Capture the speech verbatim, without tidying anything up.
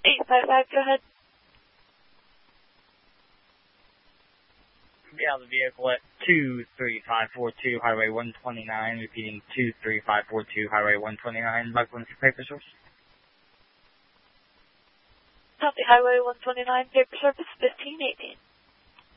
eight five five, go ahead. Yeah, the vehicle at two three five four two, Highway one twenty-nine, repeating two three five four two, Highway one twenty-nine, Buckland for paper source. Copy, Highway one twenty-nine, paper service fifteen eighteen.